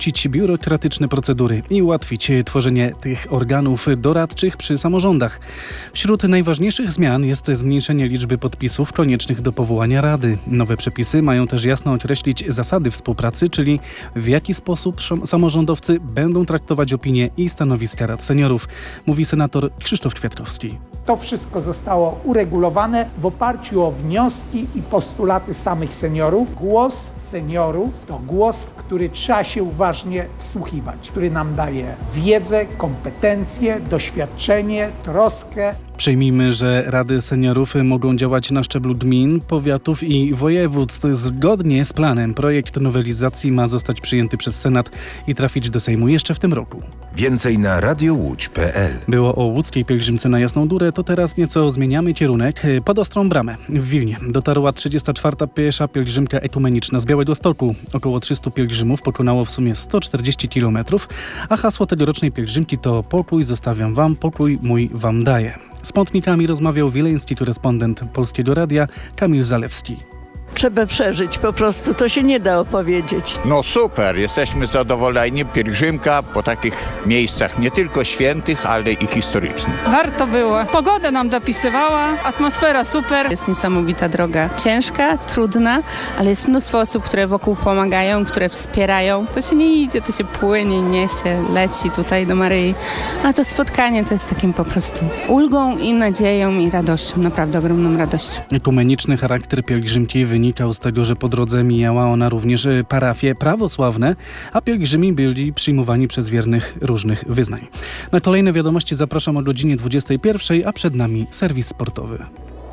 uprościć biurokratyczne procedury i ułatwić tworzenie tych organów doradczych przy samorządach. Wśród najważniejszych zmian jest zmniejszenie liczby podpisów koniecznych do powołania rady. Nowe przepisy mają też jasno określić zasady współpracy, czyli w jaki sposób samorządowcy będą traktować opinie i stanowiska rad seniorów, mówi senator Krzysztof Kwiatkowski. To wszystko zostało uregulowane w oparciu o wnioski i postulaty samych seniorów. Głos seniorów to głos, w który trzeba się uważnie wsłuchiwać, który nam daje wiedzę, kompetencje, doświadczenie, troskę. Przyjmijmy, że rady seniorów mogą działać na szczeblu gmin, powiatów i województw. Zgodnie z planem projekt nowelizacji ma zostać przyjęty przez Senat i trafić do Sejmu jeszcze w tym roku. Więcej na radiołódź.pl. Było o łódzkiej pielgrzymce na Jasną Górę, to teraz nieco zmieniamy kierunek. Pod Ostrą Bramę w Wilnie dotarła 34. piesza pielgrzymka ekumeniczna z Białegostoku. Około 300 pielgrzymów pokonało w sumie 140 km, a hasło tegorocznej pielgrzymki to pokój zostawiam wam, pokój mój wam daję. Z pątnikami rozmawiał wileński korespondent Polskiego Radia Kamil Zalewski. Trzeba przeżyć po prostu, to się nie da opowiedzieć. No super, jesteśmy zadowoleni. Pielgrzymka po takich miejscach nie tylko świętych, ale i historycznych. Warto było. Pogoda nam dopisywała, atmosfera super. Jest niesamowita droga. Ciężka, trudna, ale jest mnóstwo osób, które wokół pomagają, które wspierają. To się nie idzie, to się płynie, niesie, leci tutaj do Maryi. A to spotkanie to jest takim po prostu ulgą i nadzieją i radością, naprawdę ogromną radością. Ekumeniczny charakter pielgrzymki wynikał z tego, że po drodze mijała ona również parafie prawosławne, a pielgrzymi byli przyjmowani przez wiernych różnych wyznań. Na kolejne wiadomości zapraszam o godzinie 21, a przed nami serwis sportowy.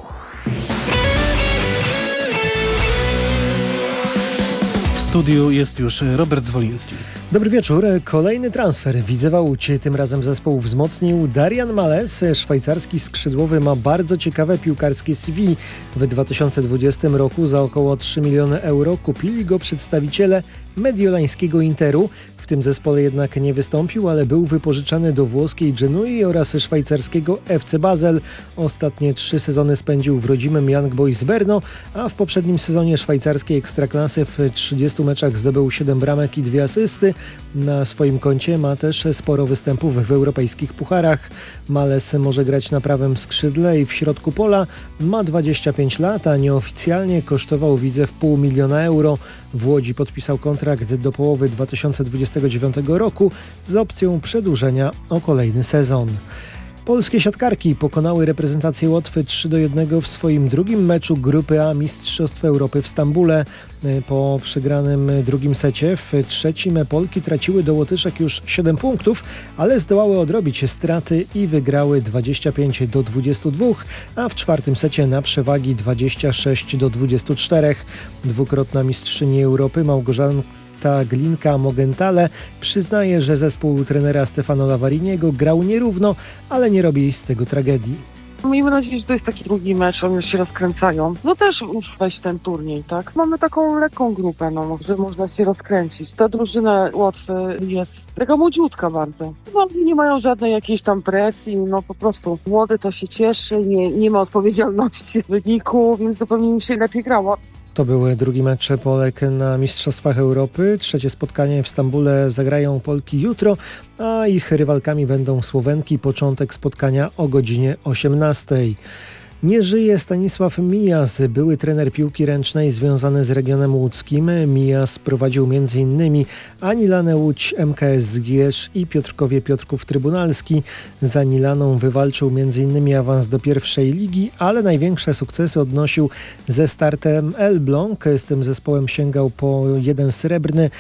W studiu jest już Robert Zwoliński. Dobry wieczór. Kolejny transfer. Widzewa Łódź. Tym razem zespół wzmocnił Darian Males. Szwajcarski skrzydłowy ma bardzo ciekawe piłkarskie CV. W 2020 roku za około 3 miliony euro kupili go przedstawiciele mediolańskiego Interu. W tym zespole jednak nie wystąpił, ale był wypożyczany do włoskiej Genui oraz szwajcarskiego FC Basel. Ostatnie 3 sezony spędził w rodzimym Young Boys Brno, a w poprzednim sezonie szwajcarskiej ekstraklasy w 30 meczach zdobył 7 bramek i 2 asysty. Na swoim koncie ma też sporo występów w europejskich pucharach. Males może grać na prawym skrzydle i w środku pola. Ma 25 lat, a nieoficjalnie kosztował Widzew 500 000 euro. W Łodzi podpisał kontrakt do połowy 2029 roku z opcją przedłużenia o kolejny sezon. Polskie siatkarki pokonały reprezentację Łotwy 3-1 w swoim drugim meczu Grupy A Mistrzostw Europy w Stambule. Po przegranym drugim secie w trzecim Polki traciły do Łotyszek już 7 punktów, ale zdołały odrobić straty i wygrały 25-22, a w czwartym secie na przewagi 26-24. Dwukrotna mistrzyni Europy Małgorzata Glinka-Mogentale przyznaje, że zespół trenera Stefano Lavariniego grał nierówno, ale nie robi z tego tragedii. Miejmy nadzieję, że to jest taki drugi mecz, oni już się rozkręcają. No też już weź ten turniej, tak? Mamy taką lekką grupę, że można się rozkręcić. Ta drużyna Łotwy jest taka młodziutka bardzo. No, nie mają żadnej jakiejś tam presji, no po prostu młody to się cieszy, nie ma odpowiedzialności w wyniku, więc zupełnie im się lepiej grało. To był drugi mecz Polek na Mistrzostwach Europy. Trzecie spotkanie w Stambule zagrają Polki jutro, a ich rywalkami będą Słowenki. Początek spotkania o godzinie 18. Nie żyje Stanisław Mijas, były trener piłki ręcznej związany z regionem łódzkim. Mijas prowadził m.in. Anilanę Łódź, MKS Zgierz i Piotrkowie Piotrków Trybunalski. Z Anilaną wywalczył m.in. awans do pierwszej ligi, ale największe sukcesy odnosił ze Startem Elbląg. Z tym zespołem sięgał po 1 srebrny,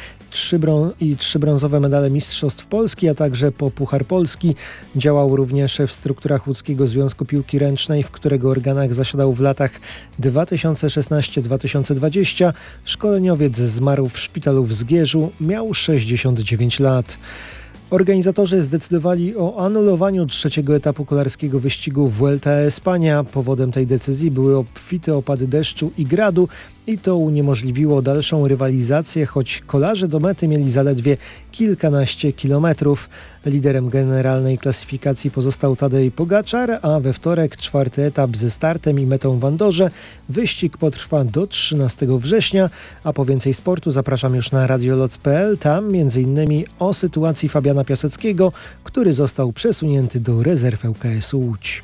3 brązowe medale Mistrzostw Polski, a także po Puchar Polski. Działał również w strukturach Łódzkiego Związku Piłki Ręcznej, w którego organach zasiadał w latach 2016-2020. Szkoleniowiec zmarł w szpitalu w Zgierzu, miał 69 lat. Organizatorzy zdecydowali o anulowaniu trzeciego etapu kolarskiego wyścigu Vuelta a España. Powodem tej decyzji były obfite opady deszczu i gradu i to uniemożliwiło dalszą rywalizację, choć kolarze do mety mieli zaledwie kilkanaście kilometrów. Liderem generalnej klasyfikacji pozostał Tadej Pogaczar, a we wtorek 4. etap ze startem i metą w Andorze. Wyścig potrwa do 13 września, a po więcej sportu zapraszam już na radioloc.pl. Tam m.in. o sytuacji Fabiana Piaseckiego, który został przesunięty do rezerw ŁKS-u Łódź.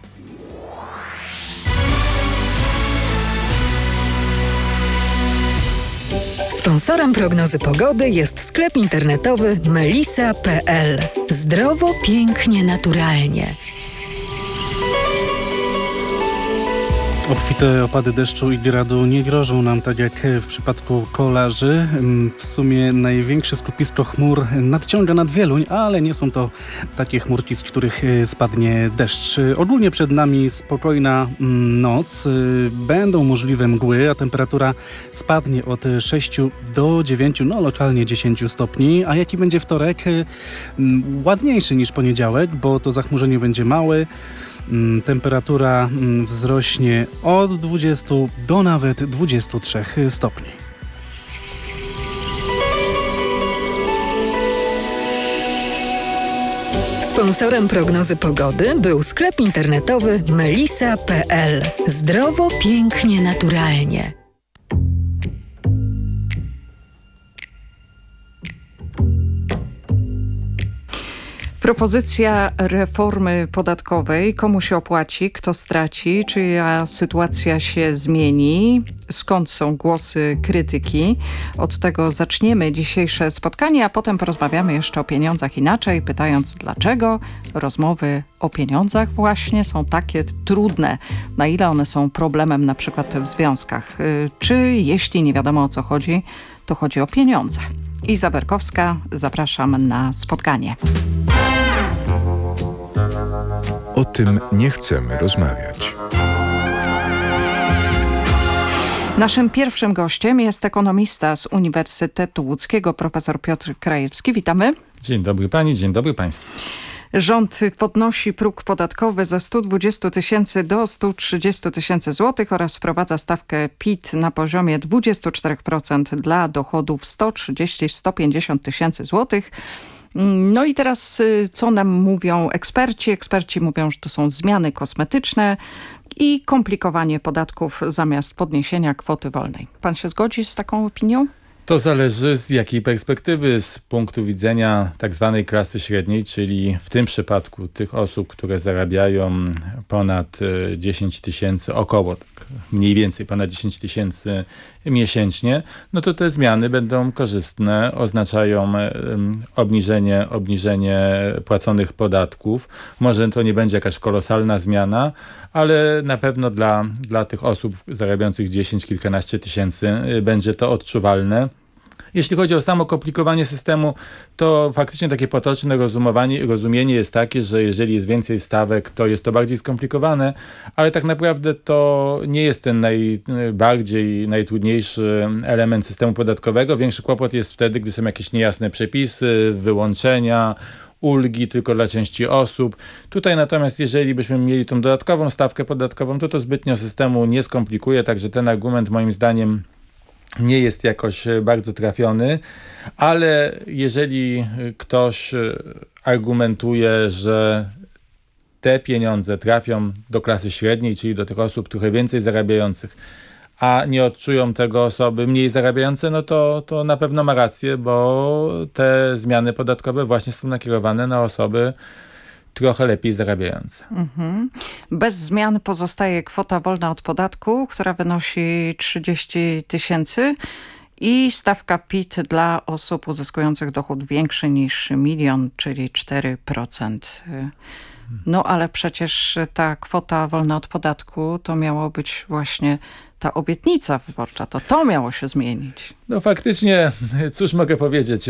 Sponsorem prognozy pogody jest sklep internetowy melisa.pl. Zdrowo, pięknie, naturalnie. Obfite opady deszczu i gradu nie grożą nam tak jak w przypadku kolarzy. W sumie największe skupisko chmur nadciąga nad Wieluń, ale nie są to takie chmurki, z których spadnie deszcz. Ogólnie przed nami spokojna noc. Będą możliwe mgły, a temperatura spadnie od 6 do 9, lokalnie 10 stopni. A jaki będzie wtorek? Ładniejszy niż poniedziałek, bo to zachmurzenie będzie małe. Temperatura wzrośnie od 20 do nawet 23 stopni. Sponsorem prognozy pogody był sklep internetowy melisa.pl. Zdrowo, pięknie, naturalnie. Propozycja reformy podatkowej. Komu się opłaci, kto straci, czyja sytuacja się zmieni, skąd są głosy krytyki. Od tego zaczniemy dzisiejsze spotkanie, a potem porozmawiamy jeszcze o pieniądzach inaczej, pytając dlaczego rozmowy o pieniądzach właśnie są takie trudne. Na ile one są problemem na przykład w związkach. Czy jeśli nie wiadomo o co chodzi, to chodzi o pieniądze. Iza Berkowska, zapraszam na spotkanie. O tym nie chcemy rozmawiać. Naszym pierwszym gościem jest ekonomista z Uniwersytetu Łódzkiego, profesor Piotr Krajewski. Witamy. Dzień dobry pani, dzień dobry państwu. Rząd podnosi próg podatkowy ze 120 000 do 130 000 złotych oraz wprowadza stawkę PIT na poziomie 24% dla dochodów 130-150 tysięcy złotych. No i teraz co nam mówią eksperci? Eksperci mówią, że to są zmiany kosmetyczne i komplikowanie podatków zamiast podniesienia kwoty wolnej. Pan się zgodzi z taką opinią? To zależy z jakiej perspektywy, z punktu widzenia tak zwanej klasy średniej, czyli w tym przypadku tych osób, które zarabiają ponad 10 tysięcy, około mniej więcej ponad 10 tysięcy miesięcznie, no to te zmiany będą korzystne, oznaczają obniżenie płaconych podatków. Może to nie będzie jakaś kolosalna zmiana, ale na pewno dla tych osób zarabiających 10, kilkanaście tysięcy będzie to odczuwalne. Jeśli chodzi o samo komplikowanie systemu, to faktycznie takie potoczne rozumienie jest takie, że jeżeli jest więcej stawek, to jest to bardziej skomplikowane, ale tak naprawdę to nie jest ten najtrudniejszy element systemu podatkowego. Większy kłopot jest wtedy, gdy są jakieś niejasne przepisy, wyłączenia, ulgi tylko dla części osób. Tutaj natomiast jeżeli byśmy mieli tą dodatkową stawkę podatkową, to zbytnio systemu nie skomplikuje, także ten argument moim zdaniem nie jest jakoś bardzo trafiony, ale jeżeli ktoś argumentuje, że te pieniądze trafią do klasy średniej, czyli do tych osób trochę więcej zarabiających, a nie odczują tego osoby mniej zarabiające, no to na pewno ma rację, bo te zmiany podatkowe właśnie są nakierowane na osoby trochę lepiej zarabiające. Bez zmian pozostaje kwota wolna od podatku, która wynosi 30 tysięcy i stawka PIT dla osób uzyskujących dochód większy niż 1 000 000, czyli 4%. No ale przecież ta kwota wolna od podatku to miało być właśnie ta obietnica wyborcza, to miało się zmienić. No faktycznie, cóż mogę powiedzieć,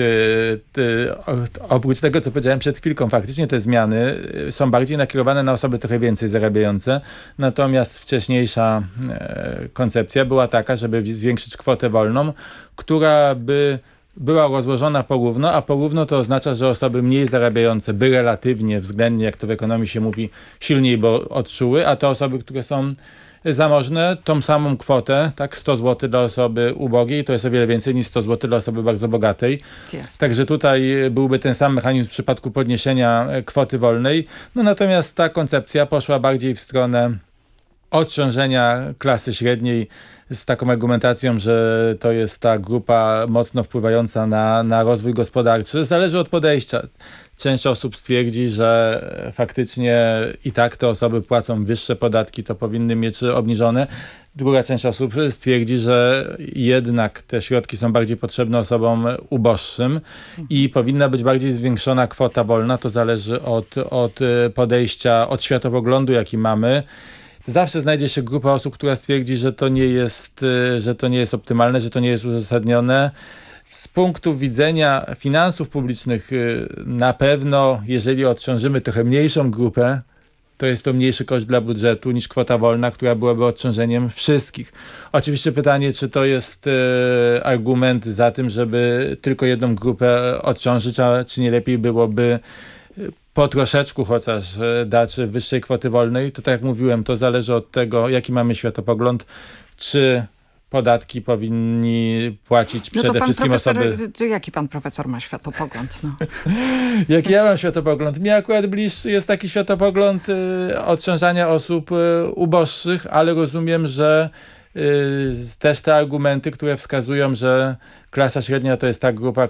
oprócz tego, co powiedziałem przed chwilką, faktycznie te zmiany są bardziej nakierowane na osoby trochę więcej zarabiające, natomiast wcześniejsza koncepcja była taka, żeby zwiększyć kwotę wolną, która by była rozłożona porówno, a porówno to oznacza, że osoby mniej zarabiające by relatywnie, względnie, jak to w ekonomii się mówi, silniej odczuły, a te osoby, które są zamożne tą samą kwotę, tak, 100 zł dla osoby ubogiej, to jest o wiele więcej niż 100 zł dla osoby bardzo bogatej. Jest. Także tutaj byłby ten sam mechanizm w przypadku podniesienia kwoty wolnej. No natomiast ta koncepcja poszła bardziej w stronę odciążenia klasy średniej z taką argumentacją, że to jest ta grupa mocno wpływająca na rozwój gospodarczy. Zależy od podejścia. Część osób stwierdzi, że faktycznie i tak te osoby płacą wyższe podatki, to powinny mieć obniżone. Druga część osób stwierdzi, że jednak te środki są bardziej potrzebne osobom uboższym i powinna być bardziej zwiększona kwota wolna. To zależy od podejścia, od światopoglądu, jaki mamy. Zawsze znajdzie się grupa osób, która stwierdzi, że to nie jest optymalne, że to nie jest uzasadnione. Z punktu widzenia finansów publicznych na pewno, jeżeli odciążymy trochę mniejszą grupę, to jest to mniejszy koszt dla budżetu niż kwota wolna, która byłaby odciążeniem wszystkich. Oczywiście pytanie, czy to jest argument za tym, żeby tylko jedną grupę odciążyć, czy nie lepiej byłoby po troszeczku chociaż dać wyższej kwoty wolnej. To tak jak mówiłem, to zależy od tego, jaki mamy światopogląd, czy podatki powinni płacić przede wszystkim osoby... Jaki pan profesor ma światopogląd? No. Jaki ja mam światopogląd? Mi akurat bliższy jest taki światopogląd odciążania osób uboższych, ale rozumiem, że też te argumenty, które wskazują, że klasa średnia to jest ta grupa,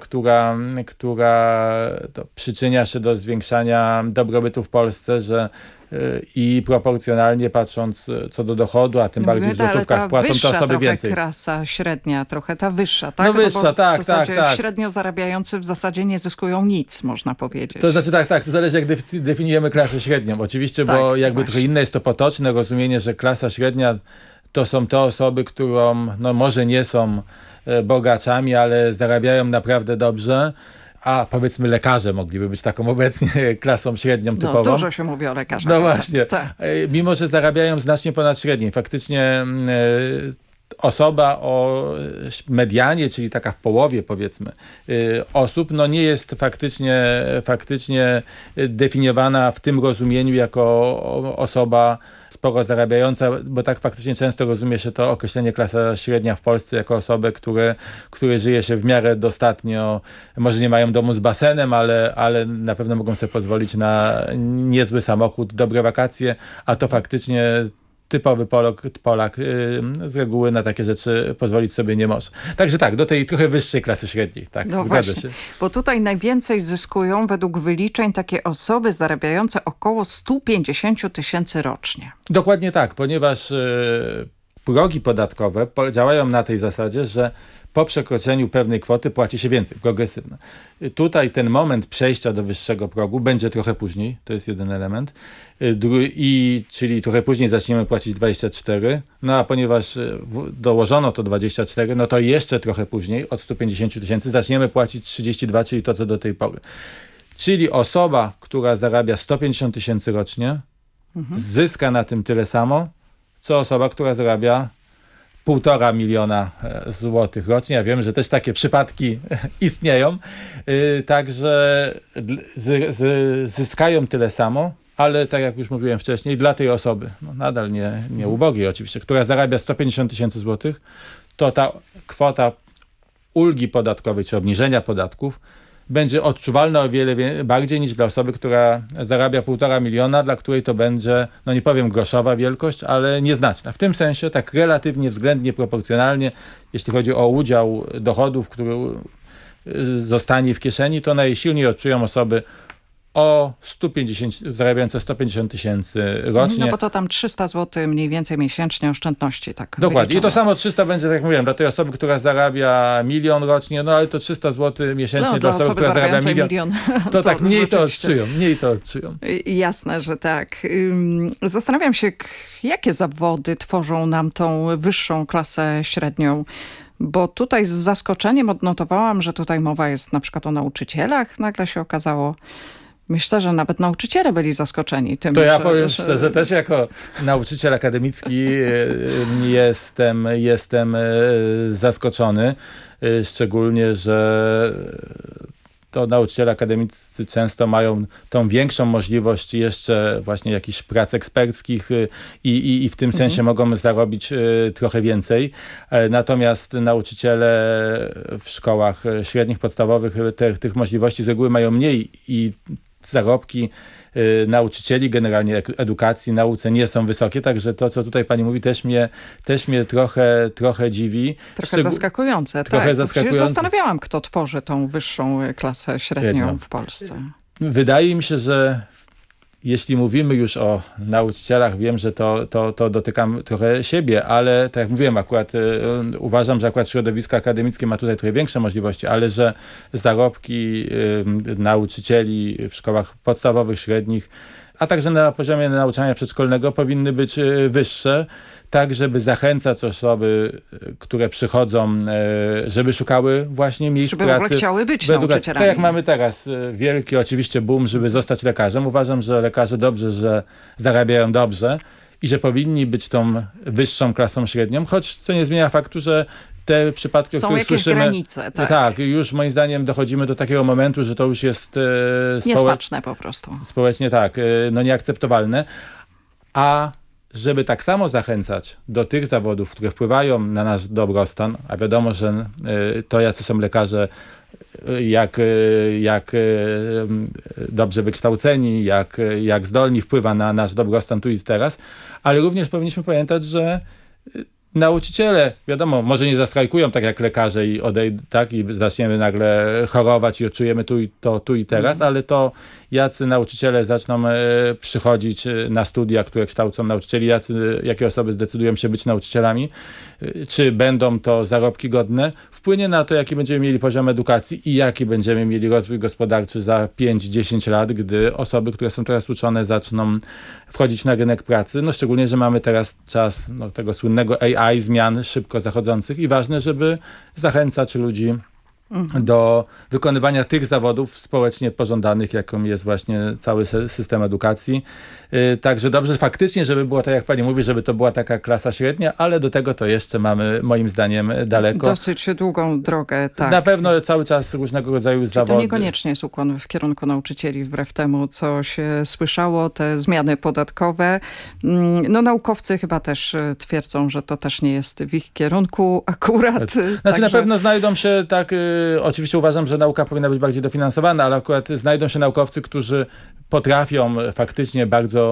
która przyczynia się do zwiększania dobrobytu w Polsce, że i proporcjonalnie patrząc co do dochodu, a tym bardziej w złotówkach płacą te osoby więcej. Klasa średnia, trochę ta wyższa, tak? No wyższa, tak. W zasadzie średnio zarabiający w zasadzie nie zyskują nic, można powiedzieć. To znaczy tak, to zależy jak definiujemy klasę średnią. Oczywiście, tak, bo jakby właśnie. trochę inne jest to potoczne rozumienie, że klasa średnia to są te osoby, którą może nie są bogaczami, ale zarabiają naprawdę dobrze, a powiedzmy lekarze mogliby być taką obecnie klasą średnią typową. No dużo się mówi o lekarzach. No właśnie. Tak. Mimo, że zarabiają znacznie ponad średniej. Faktycznie osoba o medianie, czyli taka w połowie powiedzmy osób, no nie jest faktycznie definiowana w tym rozumieniu jako osoba sporo zarabiająca, bo tak faktycznie często rozumie się to określenie klasa średnia w Polsce jako osobę, które żyje się w miarę dostatnio, może nie mają domu z basenem, ale na pewno mogą sobie pozwolić na niezły samochód, dobre wakacje, a to faktycznie typowy Polak z reguły na takie rzeczy pozwolić sobie nie może. Także tak, do tej trochę wyższej klasy średniej. Tak, no zgadza właśnie, się. Bo tutaj najwięcej zyskują według wyliczeń takie osoby zarabiające około 150 000 rocznie. Dokładnie tak, ponieważ progi podatkowe działają na tej zasadzie, że po przekroczeniu pewnej kwoty płaci się więcej, progresywne. Tutaj ten moment przejścia do wyższego progu będzie trochę później, to jest jeden element, czyli trochę później zaczniemy płacić 24, no a ponieważ dołożono to 24, no to jeszcze trochę później, od 150 000 zaczniemy płacić 32, czyli to co do tej pory. Czyli osoba, która zarabia 150 000 rocznie, zyska na tym tyle samo, co osoba, która zarabia 1,5 miliona złotych rocznie. Ja wiem, że też takie przypadki istnieją. Także zyskają tyle samo, ale tak jak już mówiłem wcześniej, dla tej osoby, nadal nie ubogiej oczywiście, która zarabia 150 000 złotych, to ta kwota ulgi podatkowej czy obniżenia podatków będzie odczuwalna o wiele bardziej niż dla osoby, która zarabia 1,5 miliona, dla której to będzie, no nie powiem groszowa wielkość, ale nieznaczna. W tym sensie tak relatywnie, względnie proporcjonalnie, jeśli chodzi o udział dochodów, który zostanie w kieszeni, to najsilniej odczują osoby zarabiające 150 000 rocznie. No bo to tam 300 zł mniej więcej miesięcznie oszczędności. Tak dokładnie. wyliczone. I to samo 300 będzie, tak jak mówiłem, dla tej osoby, która zarabia 1 000 000 rocznie, no ale to 300 zł miesięcznie dla osoby, która zarabia 1 000 000. To tak, mniej to odczują. Jasne, że tak. Zastanawiam się, jakie zawody tworzą nam tą wyższą klasę średnią. Bo tutaj z zaskoczeniem odnotowałam, że tutaj mowa jest na przykład o nauczycielach. Nagle się okazało, myślę, że nawet nauczyciele byli zaskoczeni tym. To ja powiem szczerze, też jako nauczyciel akademicki jestem zaskoczony. Szczególnie, że to nauczyciele akademicy często mają tą większą możliwość jeszcze właśnie jakichś prac eksperckich i w tym sensie mogą zarobić trochę więcej. Natomiast nauczyciele w szkołach średnich, podstawowych tych możliwości z reguły mają mniej i zarobki nauczycieli, generalnie edukacji, nauce nie są wysokie, także to, co tutaj pani mówi, też mnie trochę dziwi. Trochę zaskakujące, trochę tak. zaskakujące. Zastanawiałam, kto tworzy tą wyższą klasę średnią w Polsce. Wydaje mi się, że jeśli mówimy już o nauczycielach, wiem, że to dotykam trochę siebie, ale tak jak mówiłem, akurat uważam, że akurat środowisko akademickie ma tutaj trochę większe możliwości, ale że zarobki nauczycieli w szkołach podstawowych, średnich, a także na poziomie nauczania przedszkolnego powinny być wyższe, tak żeby zachęcać osoby, które przychodzą, żeby szukały właśnie miejsc żeby pracy. Żeby w ogóle chciały być nauczycielami. Tak jak mamy teraz wielki oczywiście boom, żeby zostać lekarzem. Uważam, że lekarze dobrze, że zarabiają dobrze i że powinni być tą wyższą klasą średnią, choć co nie zmienia faktu, że te przypadki, są o których jakieś słyszymy, granice, tak. Tak, już moim zdaniem dochodzimy do takiego momentu, że to już jest niesmaczne po prostu. Społecznie tak, nieakceptowalne. A żeby tak samo zachęcać do tych zawodów, które wpływają na nasz dobrostan, a wiadomo, że to jacy są lekarze, jak dobrze wykształceni, jak zdolni, wpływa na nasz dobrostan tu i teraz, ale również powinniśmy pamiętać, że nauczyciele, wiadomo, może nie zastrajkują tak jak lekarze i i zaczniemy nagle chorować i odczujemy tu i teraz, ale to jacy nauczyciele zaczną przychodzić na studia, które kształcą nauczycieli, jakie osoby zdecydują się być nauczycielami, czy będą to zarobki godne, wpłynie na to, jaki będziemy mieli poziom edukacji i jaki będziemy mieli rozwój gospodarczy za 5-10 lat, gdy osoby, które są teraz uczone, zaczną wchodzić na rynek pracy. No szczególnie, że mamy teraz czas tego słynnego AI, zmian szybko zachodzących i ważne, żeby zachęcać ludzi do wykonywania tych zawodów społecznie pożądanych, jaką jest właśnie cały system edukacji. Także dobrze faktycznie, żeby było tak, jak pani mówi, żeby to była taka klasa średnia, ale do tego to jeszcze mamy, moim zdaniem, daleko. Dosyć długą drogę, tak. Na pewno cały czas różnego rodzaju zawody. To niekoniecznie jest ukłon w kierunku nauczycieli, wbrew temu, co się słyszało, te zmiany podatkowe. No naukowcy chyba też twierdzą, że to też nie jest w ich kierunku akurat. Znaczy na pewno znajdą się oczywiście uważam, że nauka powinna być bardziej dofinansowana, ale akurat znajdą się naukowcy, którzy potrafią faktycznie bardzo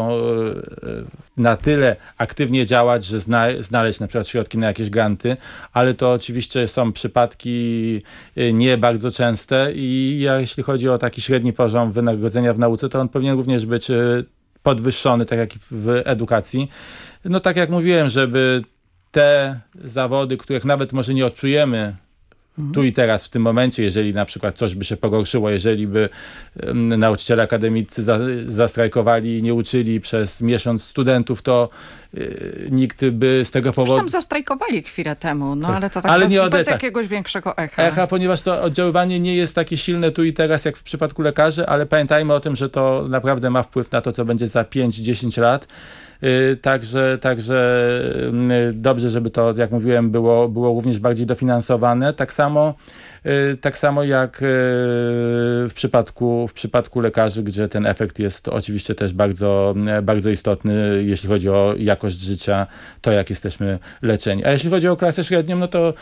na tyle aktywnie działać, że znaleźć na przykład środki na jakieś granty, ale to oczywiście są przypadki nie bardzo częste i jeśli chodzi o taki średni poziom wynagrodzenia w nauce, to on powinien również być podwyższony, tak jak w edukacji. No tak jak mówiłem, żeby te zawody, których nawet może nie odczujemy tu i teraz, w tym momencie, jeżeli na przykład coś by się pogorszyło, jeżeli by nauczyciele akademicy zastrajkowali i nie uczyli przez miesiąc studentów, to nikt by z tego powodu... Zresztą zastrajkowali chwilę temu, ale to tak bez jakiegoś większego echa. Ponieważ to oddziaływanie nie jest takie silne tu i teraz, jak w przypadku lekarzy, ale pamiętajmy o tym, że to naprawdę ma wpływ na to, co będzie za 5-10 lat. Także dobrze, żeby to, jak mówiłem, było również bardziej dofinansowane. Tak samo jak w przypadku lekarzy, gdzie ten efekt jest oczywiście też bardzo, bardzo istotny, jeśli chodzi o jakość życia, to jak jesteśmy leczeni. A jeśli chodzi o klasę średnią, no to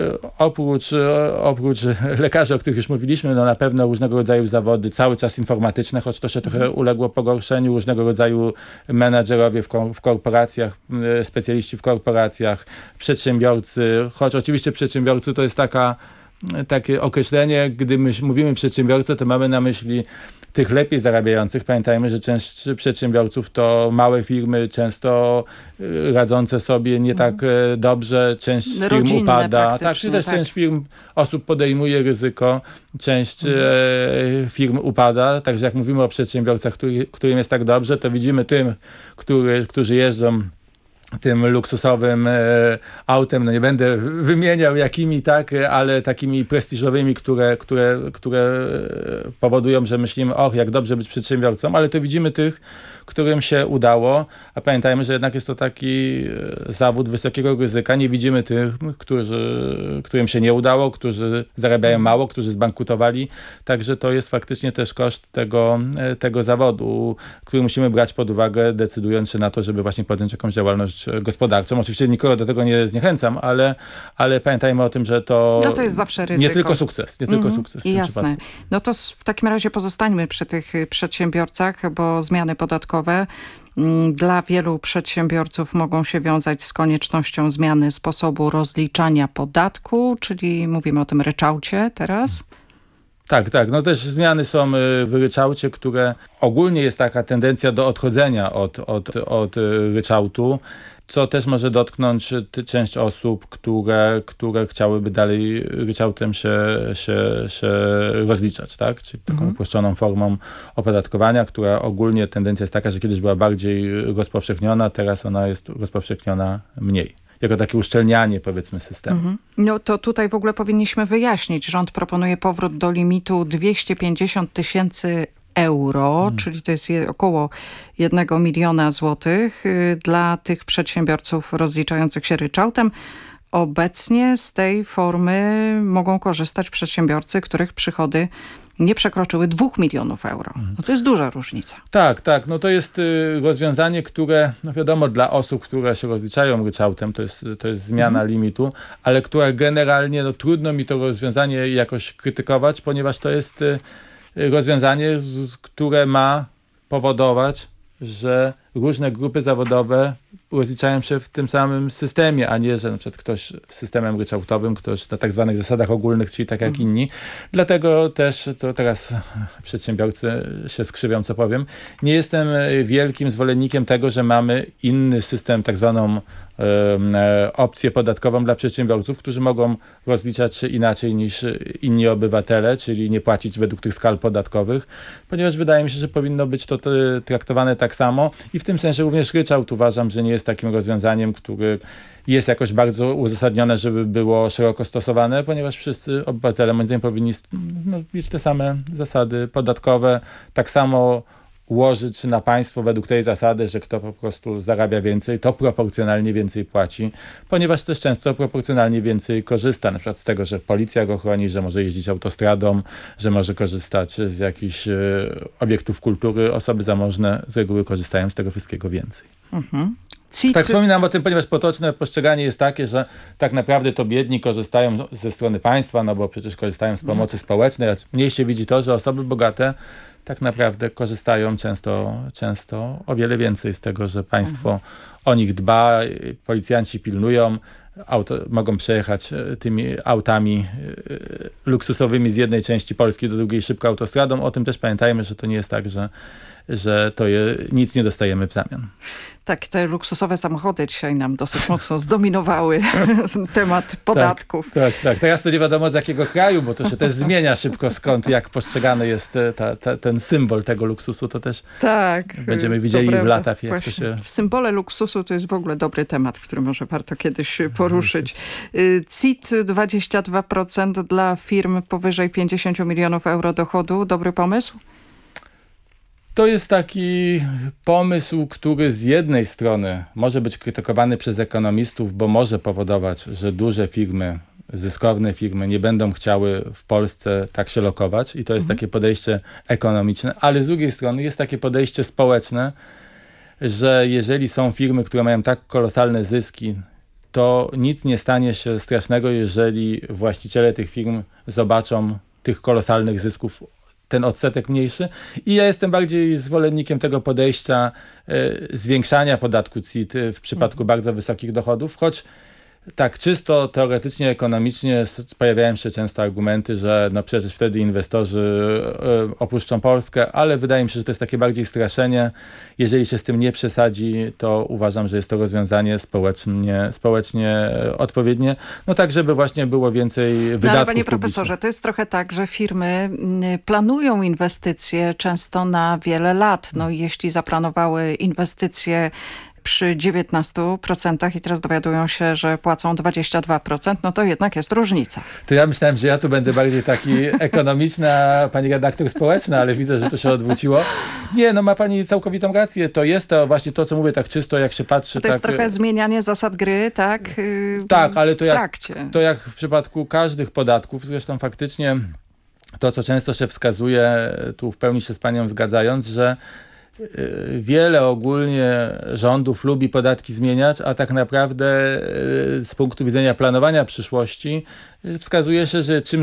oprócz lekarzy, o których już mówiliśmy, no na pewno różnego rodzaju zawody, cały czas informatyczne, choć to się trochę uległo pogorszeniu, różnego rodzaju menadżerowie w korporacjach, specjaliści w korporacjach, przedsiębiorcy, choć oczywiście przedsiębiorcy to jest takie określenie, gdy my mówimy przedsiębiorcy, to mamy na myśli tych lepiej zarabiających. Pamiętajmy, że część przedsiębiorców to małe firmy, często radzące sobie nie tak dobrze, część z firm upada. Czy też część firm, osób podejmuje ryzyko, część firm upada. Także jak mówimy o przedsiębiorcach, którym jest tak dobrze, to widzimy tym, którzy jeżdżą tym luksusowym autem, no nie będę wymieniał jakimi, tak, ale takimi prestiżowymi, które powodują, że myślimy, jak dobrze być przedsiębiorcą, ale to widzimy tych, którym się udało, a pamiętajmy, że jednak jest to taki zawód wysokiego ryzyka. Nie widzimy tych, którym się nie udało, którzy zarabiają mało, którzy zbankrutowali, także to jest faktycznie też koszt tego zawodu, który musimy brać pod uwagę, decydując się na to, żeby właśnie podjąć jakąś działalność gospodarczą. Oczywiście nikogo do tego nie zniechęcam, ale pamiętajmy o tym, że to jest zawsze ryzyko. Nie tylko sukces. W tym jasne. przypadku. No to w takim razie pozostańmy przy tych przedsiębiorcach, bo zmiany podatkowe dla wielu przedsiębiorców mogą się wiązać z koniecznością zmiany sposobu rozliczania podatku, czyli mówimy o tym ryczałcie teraz. Tak. No też zmiany są w ryczałcie, które ogólnie jest taka tendencja do odchodzenia od ryczałtu, co też może dotknąć część osób, które chciałyby dalej ryczałtem się rozliczać, tak? Czyli taką uproszczoną formą opodatkowania, która ogólnie tendencja jest taka, że kiedyś była bardziej rozpowszechniona, teraz ona jest rozpowszechniona mniej. Jako takie uszczelnianie, powiedzmy, systemu. No to tutaj w ogóle powinniśmy wyjaśnić. Rząd proponuje powrót do limitu 250 000 euro, czyli to jest około 1 miliona złotych dla tych przedsiębiorców rozliczających się ryczałtem. Obecnie z tej formy mogą korzystać przedsiębiorcy, których przychody nie przekroczyły 2 milionów euro. No to jest duża różnica. Tak. No to jest rozwiązanie, które, no wiadomo, dla osób, które się rozliczają ryczałtem, to jest zmiana limitu, ale która generalnie, no trudno mi to rozwiązanie jakoś krytykować, ponieważ to jest rozwiązanie, które ma powodować, że różne grupy zawodowe rozliczają się w tym samym systemie, a nie, że na przykład ktoś systemem ryczałtowym, ktoś na tak zwanych zasadach ogólnych, czyli tak jak inni. Dlatego też, to teraz przedsiębiorcy się skrzywią, co powiem, nie jestem wielkim zwolennikiem tego, że mamy inny system, tak zwaną opcję podatkową dla przedsiębiorców, którzy mogą rozliczać się inaczej niż inni obywatele, czyli nie płacić według tych skal podatkowych, ponieważ wydaje mi się, że powinno być to traktowane tak samo i w tym sensie również ryczałt uważam, że nie jest takim rozwiązaniem, który jest jakoś bardzo uzasadnione, żeby było szeroko stosowane, ponieważ wszyscy obywatele moim zdaniem powinni mieć te same zasady podatkowe, tak samo ułożyć na państwo według tej zasady, że kto po prostu zarabia więcej, to proporcjonalnie więcej płaci, ponieważ też często proporcjonalnie więcej korzysta, na przykład z tego, że policja go chroni, że może jeździć autostradą, że może korzystać z jakichś obiektów kultury. Osoby zamożne z reguły korzystają z tego wszystkiego więcej. Tak wspominam o tym, ponieważ potoczne postrzeganie jest takie, że tak naprawdę to biedni korzystają ze strony państwa, no bo przecież korzystają z pomocy społecznej, a mniej się widzi to, że osoby bogate tak naprawdę korzystają często o wiele więcej z tego, że państwo o nich dba, policjanci pilnują, mogą przejechać tymi autami luksusowymi z jednej części Polski do drugiej szybko autostradą. O tym też pamiętajmy, że to nie jest tak, że nic nie dostajemy w zamian. Tak, te luksusowe samochody dzisiaj nam dosyć mocno zdominowały temat podatków. Tak. Teraz to nie wiadomo z jakiego kraju, bo to się też zmienia szybko skąd, jak postrzegany jest ten symbol tego luksusu, to też będziemy widzieli w latach, jak to się... Symbole luksusu to jest w ogóle dobry temat, który może warto kiedyś poruszyć. CIT 22% dla firm powyżej 50 milionów euro dochodu. Dobry pomysł? To jest taki pomysł, który z jednej strony może być krytykowany przez ekonomistów, bo może powodować, że duże firmy, zyskowne firmy nie będą chciały w Polsce tak się lokować i to jest takie podejście ekonomiczne, ale z drugiej strony jest takie podejście społeczne, że jeżeli są firmy, które mają tak kolosalne zyski, to nic nie stanie się strasznego, jeżeli właściciele tych firm zobaczą tych kolosalnych zysków ten odsetek mniejszy. I ja jestem bardziej zwolennikiem tego podejścia zwiększania podatku CIT w przypadku bardzo wysokich dochodów, choć tak czysto teoretycznie, ekonomicznie pojawiają się często argumenty, że no przecież wtedy inwestorzy opuszczą Polskę, ale wydaje mi się, że to jest takie bardziej straszenie. Jeżeli się z tym nie przesadzi, to uważam, że jest to rozwiązanie społecznie odpowiednie, no tak, żeby właśnie było więcej wydatków ale panie profesorze, to jest trochę tak, że firmy planują inwestycje często na wiele lat. No i jeśli zaplanowały inwestycje przy 19% i teraz dowiadują się, że płacą 22%, no to jednak jest różnica. To ja myślałem, że ja tu będę bardziej taki ekonomiczny, a pani redaktor społeczny, ale widzę, że to się odwróciło. Nie, no ma pani całkowitą rację. To jest to właśnie to, co mówię, tak czysto, jak się patrzy. To jest trochę zmienianie zasad gry, tak? Tak, ale to jak w przypadku każdych podatków, zresztą faktycznie to, co często się wskazuje, tu w pełni się z panią zgadzając, że wiele ogólnie rządów lubi podatki zmieniać, a tak naprawdę z punktu widzenia planowania przyszłości wskazuje się, że czym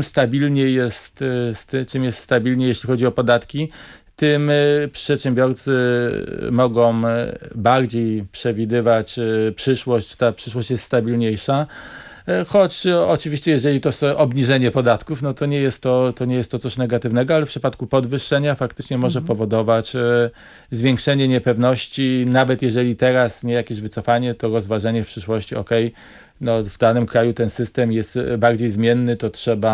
jest stabilniej, jeśli chodzi o podatki, tym przedsiębiorcy mogą bardziej przewidywać przyszłość, ta przyszłość jest stabilniejsza. Choć oczywiście, jeżeli to jest obniżenie podatków, no to nie jest to coś negatywnego, ale w przypadku podwyższenia faktycznie może powodować zwiększenie niepewności, nawet jeżeli teraz nie jakieś wycofanie, to rozważenie w przyszłości, no w danym kraju ten system jest bardziej zmienny, to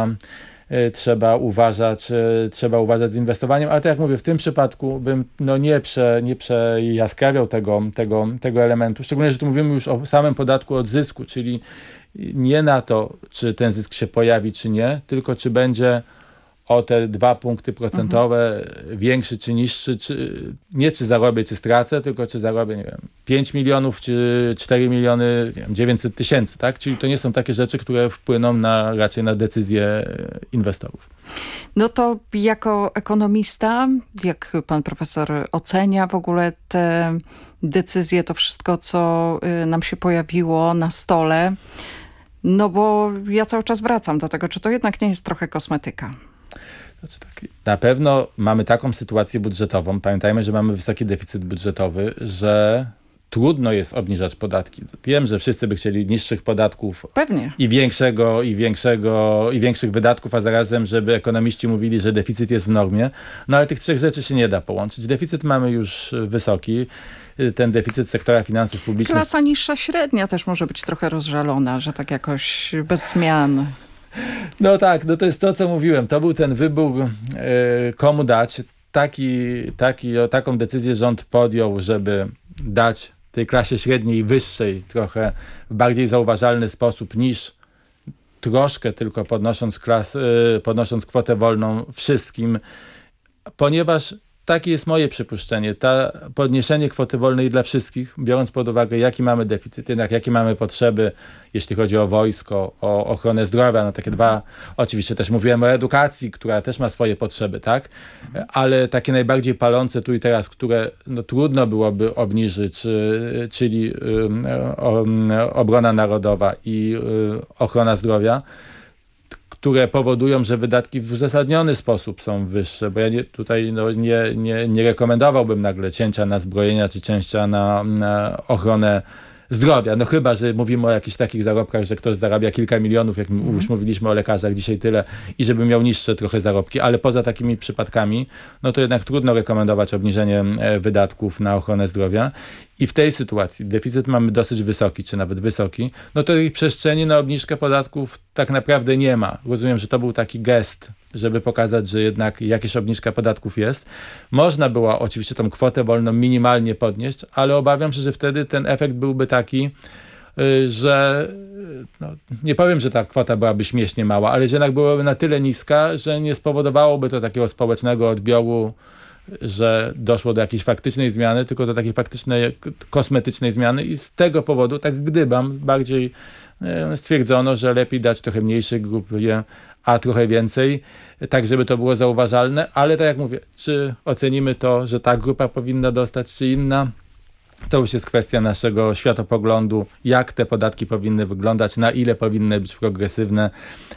trzeba uważać z inwestowaniem, ale tak jak mówię, w tym przypadku bym nie przejaskrawiał tego elementu, szczególnie, że tu mówimy już o samym podatku od zysku, czyli nie na to, czy ten zysk się pojawi, czy nie, tylko czy będzie o te 2 punkty procentowe większy czy niższy, czy zarobię, czy stracę, tylko czy zarobię, nie wiem, 5 milionów, czy 4 miliony, nie wiem, 900 tysięcy, tak? Czyli to nie są takie rzeczy, które wpłyną raczej na decyzje inwestorów. No to jako ekonomista, jak pan profesor ocenia w ogóle te decyzje, to wszystko, co nam się pojawiło na stole, no bo ja cały czas wracam do tego, czy to jednak nie jest trochę kosmetyka? Na pewno mamy taką sytuację budżetową, pamiętajmy, że mamy wysoki deficyt budżetowy, że trudno jest obniżać podatki. Wiem, że wszyscy by chcieli niższych podatków. Pewnie. I większych wydatków, a zarazem, żeby ekonomiści mówili, że deficyt jest w normie. No ale tych 3 rzeczy się nie da połączyć. Deficyt mamy już wysoki. Ten deficyt sektora finansów publicznych. Klasa niższa średnia też może być trochę rozżalona, że tak jakoś bez zmian. No tak, no to jest to, co mówiłem. To był ten wybór, komu dać. Taką decyzję rząd podjął, żeby dać tej klasie średniej i wyższej trochę w bardziej zauważalny sposób niż troszkę tylko podnosząc kwotę wolną wszystkim, ponieważ takie jest moje przypuszczenie. Podniesienie kwoty wolnej dla wszystkich, biorąc pod uwagę, jaki mamy deficyt, jednak jakie mamy potrzeby, jeśli chodzi o wojsko, o ochronę zdrowia, no takie dwa, oczywiście też mówiłem o edukacji, która też ma swoje potrzeby, tak? Ale takie najbardziej palące tu i teraz, które trudno byłoby obniżyć, czyli obrona narodowa i ochrona zdrowia, które powodują, że wydatki w uzasadniony sposób są wyższe, bo ja nie rekomendowałbym nagle cięcia na zbrojenia czy cięcia na ochronę zdrowia. No chyba, że mówimy o jakichś takich zarobkach, że ktoś zarabia kilka milionów, jak już mówiliśmy o lekarzach dzisiaj tyle, i żeby miał niższe trochę zarobki, ale poza takimi przypadkami, no to jednak trudno rekomendować obniżenie wydatków na ochronę zdrowia. I w tej sytuacji deficyt mamy dosyć wysoki, czy nawet wysoki, no to tej przestrzeni na obniżkę podatków tak naprawdę nie ma. Rozumiem, że to był taki gest, żeby pokazać, że jednak jakaś obniżka podatków jest. Można było oczywiście tą kwotę wolną minimalnie podnieść, ale obawiam się, że wtedy ten efekt byłby taki, że nie powiem, że ta kwota byłaby śmiesznie mała, ale że jednak byłaby na tyle niska, że nie spowodowałoby to takiego społecznego odbioru, że doszło do jakiejś faktycznej zmiany, tylko do takiej faktycznej, kosmetycznej zmiany i z tego powodu, tak gdybam, bardziej stwierdzono, że lepiej dać trochę mniejszej grupie, a trochę więcej, tak żeby to było zauważalne, ale tak jak mówię, czy ocenimy to, że ta grupa powinna dostać, czy inna, to już jest kwestia naszego światopoglądu, jak te podatki powinny wyglądać, na ile powinny być progresywne,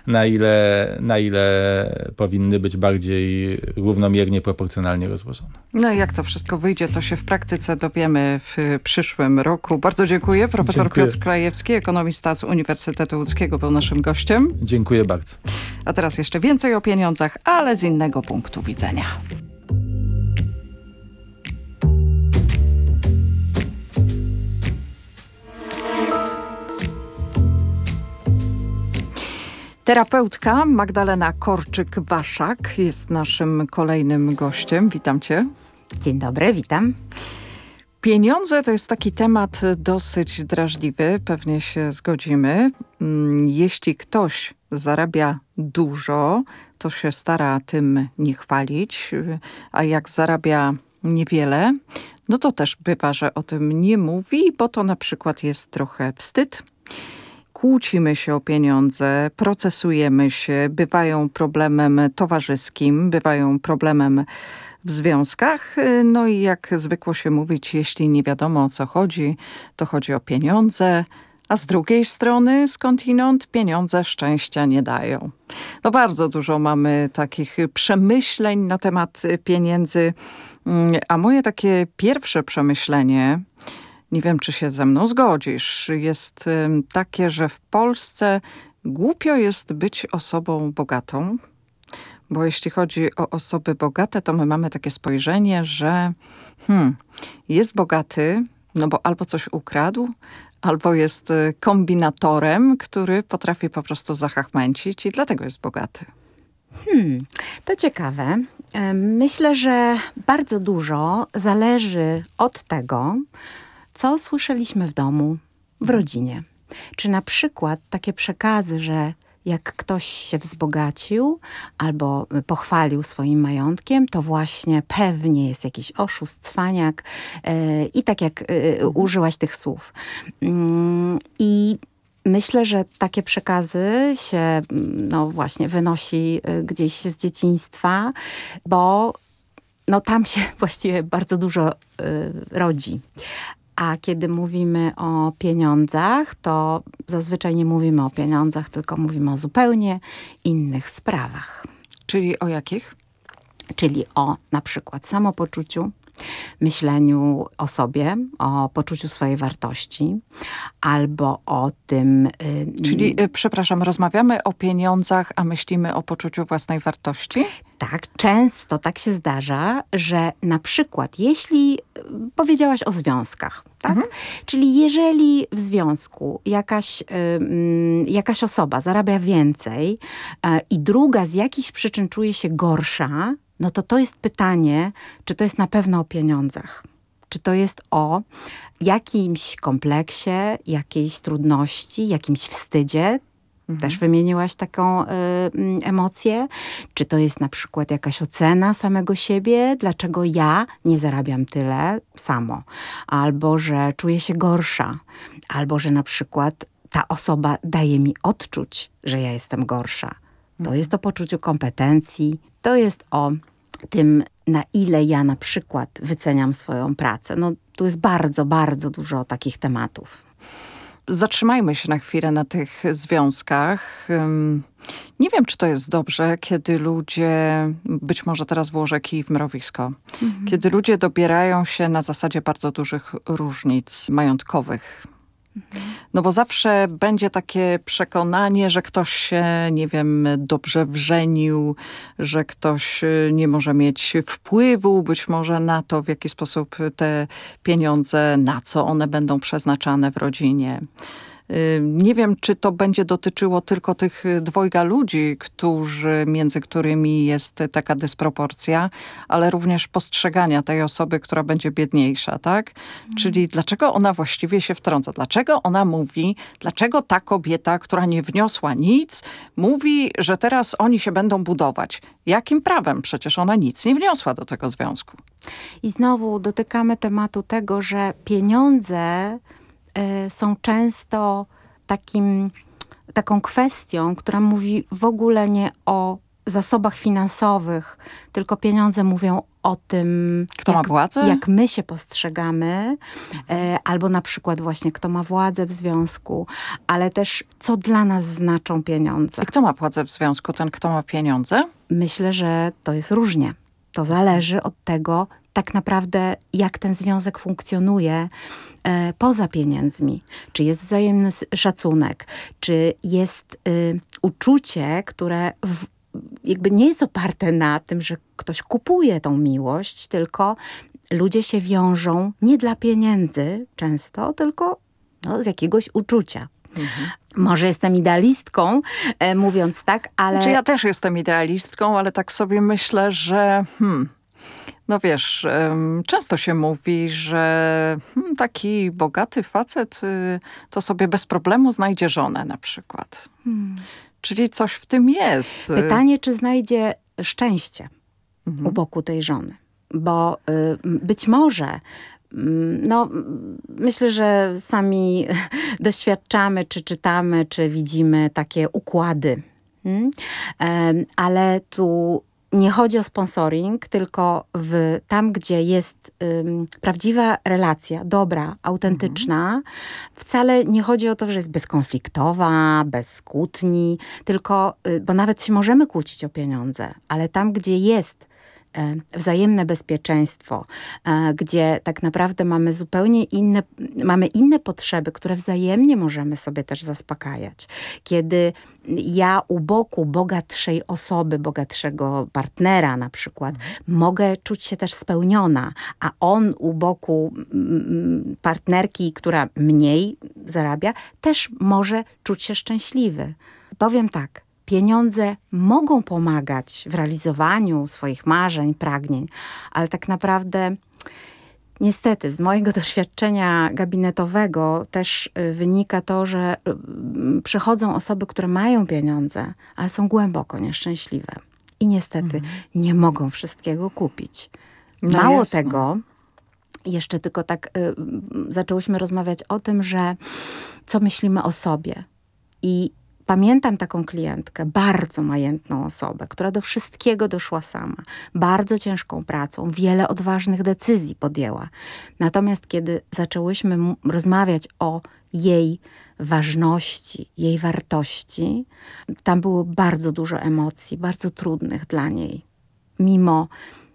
na ile powinny być bardziej równomiernie, proporcjonalnie rozłożone. No i jak to wszystko wyjdzie, to się w praktyce dowiemy w przyszłym roku. Bardzo dziękuję. Profesor Piotr Krajewski, ekonomista z Uniwersytetu Łódzkiego, był naszym gościem. Dziękuję bardzo. A teraz jeszcze więcej o pieniądzach, ale z innego punktu widzenia. Terapeutka Magdalena Korczyk-Waszak jest naszym kolejnym gościem. Witam cię. Dzień dobry, witam. Pieniądze to jest taki temat dosyć drażliwy, pewnie się zgodzimy. Jeśli ktoś zarabia dużo, to się stara tym nie chwalić, a jak zarabia niewiele, no to też bywa, że o tym nie mówi, bo to na przykład jest trochę wstyd. Kłócimy się o pieniądze, procesujemy się, bywają problemem towarzyskim, bywają problemem w związkach. No i jak zwykło się mówić, jeśli nie wiadomo o co chodzi, to chodzi o pieniądze, a z drugiej strony skądinąd pieniądze szczęścia nie dają. No bardzo dużo mamy takich przemyśleń na temat pieniędzy, a moje takie pierwsze przemyślenie, nie wiem czy się ze mną zgodzisz, jest takie, że w Polsce głupio jest być osobą bogatą. Bo jeśli chodzi o osoby bogate, to my mamy takie spojrzenie, że jest bogaty, no bo albo coś ukradł, albo jest kombinatorem, który potrafi po prostu zachachmęcić i dlatego jest bogaty. To ciekawe. Myślę, że bardzo dużo zależy od tego, co słyszeliśmy w domu, w rodzinie. Czy na przykład takie przekazy, że jak ktoś się wzbogacił albo pochwalił swoim majątkiem, to właśnie pewnie jest jakiś oszust, cwaniak i tak jak użyłaś tych słów. I myślę, że takie przekazy się no właśnie wynosi gdzieś z dzieciństwa, bo no tam się właściwie bardzo dużo rodzi. A kiedy mówimy o pieniądzach, to zazwyczaj nie mówimy o pieniądzach, tylko mówimy o zupełnie innych sprawach. Czyli o jakich? Czyli o na przykład samopoczuciu, myśleniu o sobie, o poczuciu swojej wartości, albo o tym... Czyli, przepraszam, rozmawiamy o pieniądzach, a myślimy o poczuciu własnej wartości? Tak, często tak się zdarza, że na przykład jeśli powiedziałaś o związkach, tak? Czyli jeżeli w związku jakaś osoba zarabia więcej i druga z jakichś przyczyn czuje się gorsza, no to jest pytanie, czy to jest na pewno o pieniądzach. Czy to jest o jakimś kompleksie, jakiejś trudności, jakimś wstydzie. Też wymieniłaś taką emocję. Czy to jest na przykład jakaś ocena samego siebie, dlaczego ja nie zarabiam tyle samo. Albo że czuję się gorsza. Albo że na przykład ta osoba daje mi odczuć, że ja jestem gorsza. To jest o poczuciu kompetencji. To jest o tym, na ile ja na przykład wyceniam swoją pracę. No tu jest bardzo, bardzo dużo takich tematów. Zatrzymajmy się na chwilę na tych związkach. Nie wiem, czy to jest dobrze, kiedy ludzie, być może teraz włożę kij w mrowisko, kiedy ludzie dobierają się na zasadzie bardzo dużych różnic majątkowych. No bo zawsze będzie takie przekonanie, że ktoś się, nie wiem, dobrze wrzenił, że ktoś nie może mieć wpływu być może na to, w jaki sposób te pieniądze, na co one będą przeznaczane w rodzinie. Nie wiem, czy to będzie dotyczyło tylko tych dwojga ludzi, między którymi jest taka dysproporcja, ale również postrzegania tej osoby, która będzie biedniejsza, tak? Czyli dlaczego ona właściwie się wtrąca? Dlaczego ona mówi, dlaczego ta kobieta, która nie wniosła nic, mówi, że teraz oni się będą budować? Jakim prawem? Przecież ona nic nie wniosła do tego związku. I znowu dotykamy tematu tego, że pieniądze są często taką kwestią, która mówi w ogóle nie o zasobach finansowych, tylko pieniądze mówią o tym, kto ma władzę? Jak my się postrzegamy, albo na przykład właśnie kto ma władzę w związku, ale też co dla nas znaczą pieniądze. I kto ma władzę w związku? Ten, kto ma pieniądze? Myślę, że to jest różnie. To zależy od tego, tak naprawdę jak ten związek funkcjonuje poza pieniędzmi. Czy jest wzajemny szacunek, czy jest uczucie, które jakby nie jest oparte na tym, że ktoś kupuje tą miłość, tylko ludzie się wiążą nie dla pieniędzy często, tylko z jakiegoś uczucia. Może jestem idealistką, mówiąc tak, ale... Znaczy ja też jestem idealistką, ale tak sobie myślę, że No wiesz, często się mówi, że taki bogaty facet to sobie bez problemu znajdzie żonę na przykład. Czyli coś w tym jest. Pytanie, czy znajdzie szczęście u boku tej żony. Bo być może, no myślę, że sami doświadczamy, czy czytamy, czy widzimy takie układy. Ale tu nie chodzi o sponsoring, tylko tam, gdzie jest prawdziwa relacja, dobra, autentyczna, wcale nie chodzi o to, że jest bezkonfliktowa, bez kłótni, tylko, bo nawet się możemy kłócić o pieniądze, ale tam, gdzie jest wzajemne bezpieczeństwo, gdzie tak naprawdę mamy zupełnie inne potrzeby, które wzajemnie możemy sobie też zaspokajać. Kiedy ja u boku bogatszej osoby, bogatszego partnera na przykład, mogę czuć się też spełniona, a on u boku partnerki, która mniej zarabia, też może czuć się szczęśliwy. Powiem tak, pieniądze mogą pomagać w realizowaniu swoich marzeń, pragnień, ale tak naprawdę niestety z mojego doświadczenia gabinetowego też wynika to, że przychodzą osoby, które mają pieniądze, ale są głęboko nieszczęśliwe. I niestety nie mogą wszystkiego kupić. No Mało jasne. tego, jeszcze tylko tak zaczęłyśmy rozmawiać o tym, że co myślimy o sobie. I pamiętam taką klientkę, bardzo majętną osobę, która do wszystkiego doszła sama. Bardzo ciężką pracą, wiele odważnych decyzji podjęła. Natomiast kiedy zaczęłyśmy rozmawiać o jej ważności, jej wartości, tam było bardzo dużo emocji, bardzo trudnych dla niej. Mimo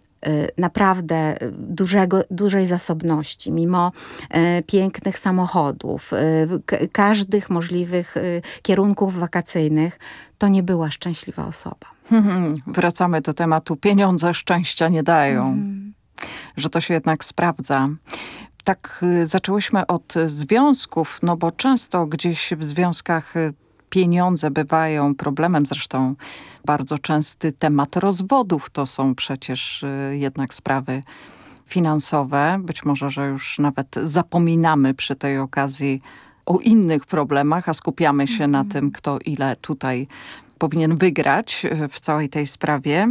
naprawdę dużej zasobności, mimo pięknych samochodów, każdych możliwych kierunków wakacyjnych, to nie była szczęśliwa osoba. Wracamy do tematu pieniądze szczęścia nie dają. Że to się jednak sprawdza. Tak zaczęłyśmy od związków, no bo często gdzieś w związkach pieniądze bywają problemem, zresztą bardzo częsty temat rozwodów to są przecież jednak sprawy finansowe. Być może, że już nawet zapominamy przy tej okazji o innych problemach, a skupiamy się na tym, kto ile tutaj powinien wygrać w całej tej sprawie.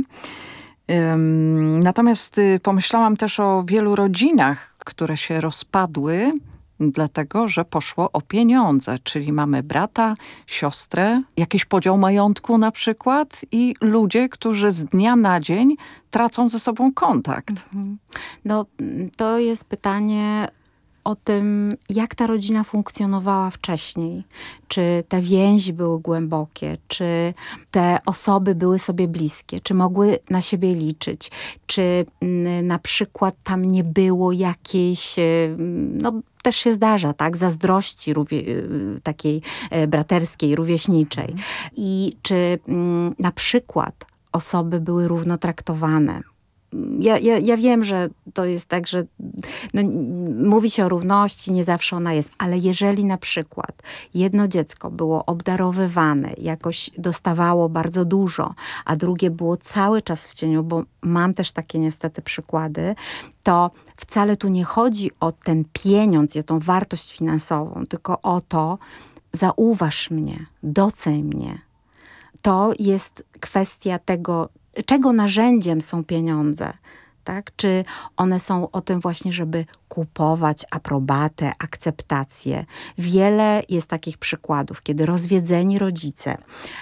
Natomiast pomyślałam też o wielu rodzinach, które się rozpadły, dlatego, że poszło o pieniądze, czyli mamy brata, siostrę, jakiś podział majątku na przykład i ludzie, którzy z dnia na dzień tracą ze sobą kontakt. No, to jest pytanie o tym, jak ta rodzina funkcjonowała wcześniej. Czy te więzi były głębokie, czy te osoby były sobie bliskie, czy mogły na siebie liczyć, czy na przykład tam nie było jakiejś, no też się zdarza, tak, zazdrości takiej braterskiej, rówieśniczej. I czy na przykład osoby były równo traktowane. Ja wiem, że to jest tak, że no, mówi się o równości, nie zawsze ona jest, ale jeżeli na przykład jedno dziecko było obdarowywane, jakoś dostawało bardzo dużo, a drugie było cały czas w cieniu, bo mam też takie niestety przykłady, to wcale tu nie chodzi o ten pieniądz i o tą wartość finansową, tylko o to, zauważ mnie, doceń mnie. To jest kwestia tego, czego narzędziem są pieniądze, tak? Czy one są o tym właśnie, żeby kupować aprobatę, akceptację. Wiele jest takich przykładów, kiedy rozwiedzeni rodzice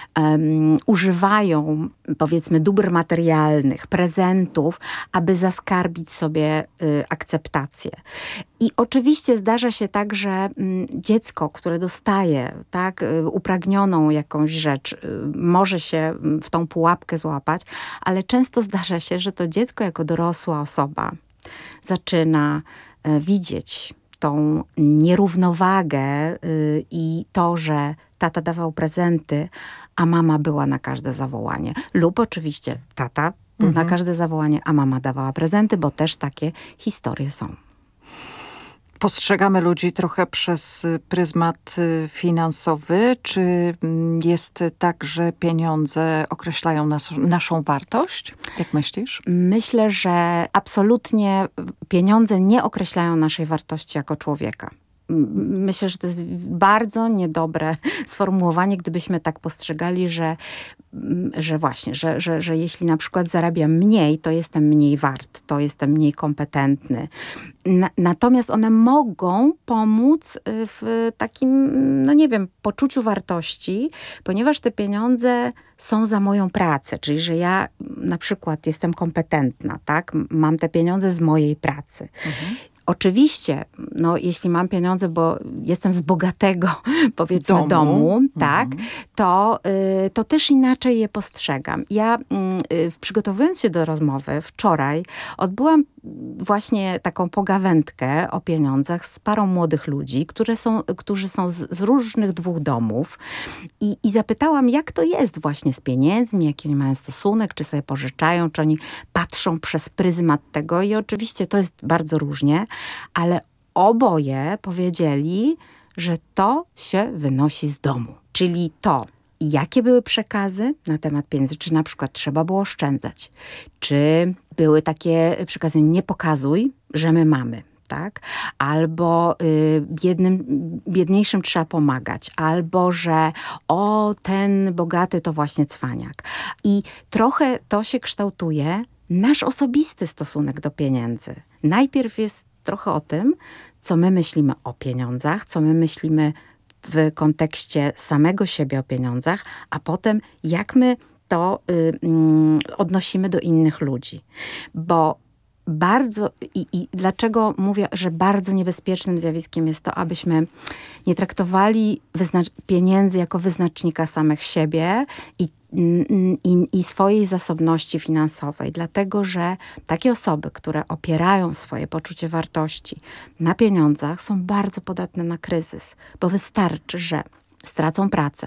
używają, powiedzmy, dóbr materialnych, prezentów, aby zaskarbić sobie akceptację. I oczywiście zdarza się tak, że dziecko, które dostaje tak, upragnioną jakąś rzecz, może się w tą pułapkę złapać, ale często zdarza się, że to dziecko jako dorosła osoba zaczyna widzieć tą nierównowagę i to, że tata dawał prezenty, a mama była na każde zawołanie. Lub oczywiście tata był na każde zawołanie, a mama dawała prezenty, bo też takie historie są. postrzegamy ludzi trochę przez pryzmat finansowy? Czy jest tak, że pieniądze określają naszą wartość? Jak myślisz? Myślę, że absolutnie pieniądze nie określają naszej wartości jako człowieka. Myślę, że to jest bardzo niedobre sformułowanie, gdybyśmy tak postrzegali, że właśnie, że jeśli na przykład zarabiam mniej, to jestem mniej wart, to jestem mniej kompetentny. Natomiast one mogą pomóc w takim, no nie wiem, poczuciu wartości, ponieważ te pieniądze są za moją pracę, czyli że ja na przykład jestem kompetentna, tak? Mam te pieniądze z mojej pracy. Oczywiście, no, jeśli mam pieniądze, bo jestem z bogatego, powiedzmy, domu, tak, to też inaczej je postrzegam. Ja przygotowując się do rozmowy wczoraj odbyłam właśnie taką pogawędkę o pieniądzach z parą młodych ludzi, którzy są z różnych dwóch domów i zapytałam, jak to jest właśnie z pieniędzmi, jaki oni mają stosunek, czy sobie pożyczają, czy oni patrzą przez pryzmat tego i oczywiście to jest bardzo różnie, ale oboje powiedzieli, że to się wynosi z domu. Czyli to, jakie były przekazy na temat pieniędzy, czy na przykład trzeba było oszczędzać, czy były takie przekazy nie pokazuj, że my mamy. Tak? Albo biedniejszym trzeba pomagać, albo że ten bogaty to właśnie cwaniak. I trochę to się kształtuje nasz osobisty stosunek do pieniędzy. Najpierw jest trochę o tym, co my myślimy o pieniądzach, co my myślimy w kontekście samego siebie o pieniądzach, a potem jak my to odnosimy do innych ludzi. Bo bardzo, i dlaczego mówię, że bardzo niebezpiecznym zjawiskiem jest to, abyśmy nie traktowali pieniędzy jako wyznacznika samych siebie i swojej zasobności finansowej. Dlatego, że takie osoby, które opierają swoje poczucie wartości na pieniądzach, są bardzo podatne na kryzys. Bo wystarczy, że stracą pracę,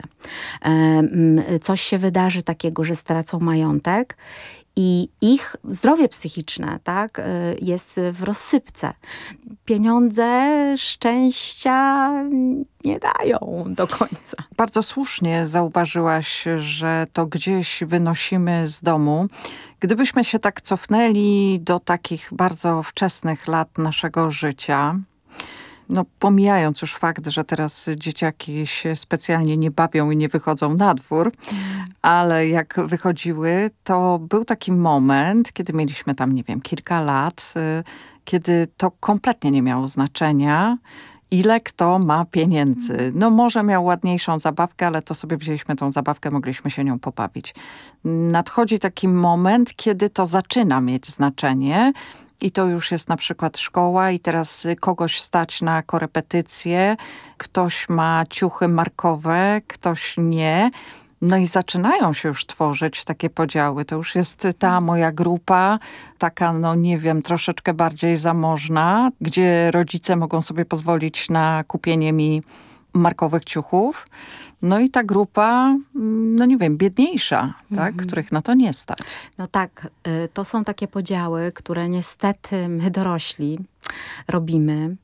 coś się wydarzy takiego, że stracą majątek i ich zdrowie psychiczne, tak, jest w rozsypce. Pieniądze szczęścia nie dają do końca. Bardzo słusznie zauważyłaś, że to gdzieś wynosimy z domu. Gdybyśmy się tak cofnęli do takich bardzo wczesnych lat naszego życia, no pomijając już fakt, że teraz dzieciaki się specjalnie nie bawią i nie wychodzą na dwór, ale jak wychodziły, to był taki moment, kiedy mieliśmy tam, nie wiem, kilka lat, kiedy to kompletnie nie miało znaczenia, ile kto ma pieniędzy. No może miał ładniejszą zabawkę, ale to sobie wzięliśmy tą zabawkę, mogliśmy się nią pobawić. Nadchodzi taki moment, kiedy to zaczyna mieć znaczenie, i to już jest na przykład szkoła i teraz kogoś stać na korepetycje, ktoś ma ciuchy markowe, ktoś nie. No i zaczynają się już tworzyć takie podziały. To już jest ta moja grupa, taka, no nie wiem, troszeczkę bardziej zamożna, gdzie rodzice mogą sobie pozwolić na kupienie mi markowych ciuchów. No i ta grupa, no nie wiem, biedniejsza, tak? Których na to nie stać. No tak, to są takie podziały, które niestety my dorośli robimy.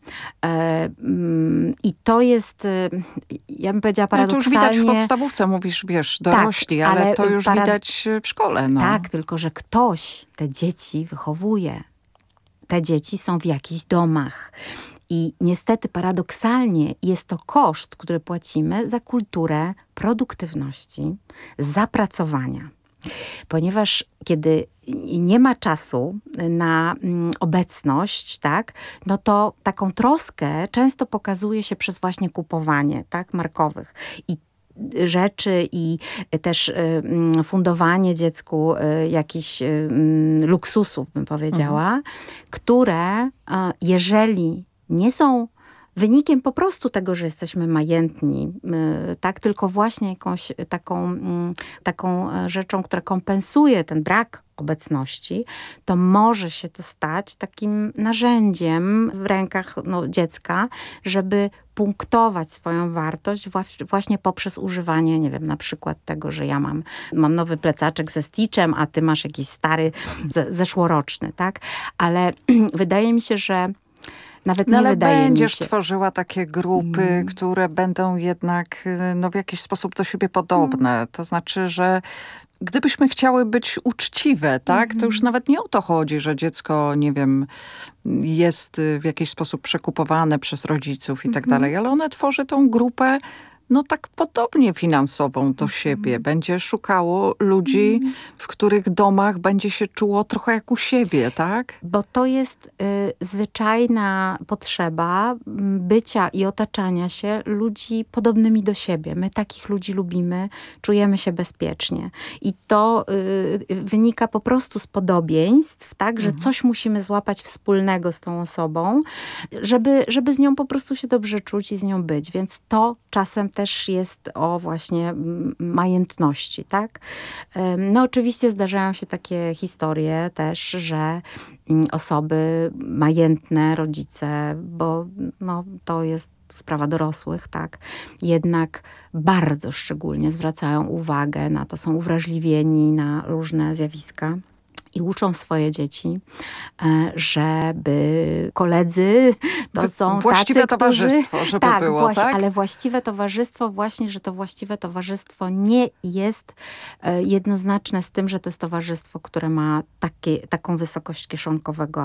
I to jest, ja bym powiedziała paradoksalnie... No to już widać w podstawówce, mówisz, wiesz, dorośli, tak, ale to już widać w szkole. No. Tak, tylko że ktoś te dzieci wychowuje. Te dzieci są w jakichś domach. I niestety paradoksalnie jest to koszt, który płacimy za kulturę produktywności, zapracowania. Ponieważ kiedy nie ma czasu na obecność, tak, no to taką troskę często pokazuje się przez właśnie kupowanie, tak, markowych. I rzeczy i też fundowanie dziecku jakichś luksusów, bym powiedziała, które jeżeli nie są wynikiem po prostu tego, że jesteśmy majętni, tak, tylko właśnie jakąś taką rzeczą, która kompensuje ten brak obecności, to może się to stać takim narzędziem w rękach dziecka, żeby punktować swoją wartość właśnie poprzez używanie, nie wiem, na przykład tego, że ja mam nowy plecaczek ze Stitchem, a ty masz jakiś stary, zeszłoroczny, tak? Ale wydaje mi się, że Nawet No nie ale wydaje mi będziesz się. tworzyła takie grupy, które będą jednak w jakiś sposób do siebie podobne. To znaczy, że gdybyśmy chciały być uczciwe, tak, to już nawet nie o to chodzi, że dziecko, nie wiem, jest w jakiś sposób przekupowane przez rodziców i tak dalej, ale one tworzy tą grupę tak podobnie finansową do siebie. Będzie szukało ludzi, w których domach będzie się czuło trochę jak u siebie, tak? Bo to jest zwyczajna potrzeba bycia i otaczania się ludzi podobnymi do siebie. My takich ludzi lubimy, czujemy się bezpiecznie. I to wynika po prostu z podobieństw, tak? Że coś musimy złapać wspólnego z tą osobą, żeby z nią po prostu się dobrze czuć i z nią być. Więc to czasem też jest o właśnie majętności, tak? No oczywiście zdarzają się takie historie też, że osoby majętne, rodzice, bo to jest sprawa dorosłych, tak? Jednak bardzo szczególnie zwracają uwagę na to, są uwrażliwieni na różne zjawiska. I uczą swoje dzieci, żeby koledzy to są właściwe tacy, towarzystwo, żeby było, właśnie, tak? Ale właściwe towarzystwo właśnie, że to właściwe towarzystwo nie jest jednoznaczne z tym, że to jest towarzystwo, które ma taką wysokość kieszonkowego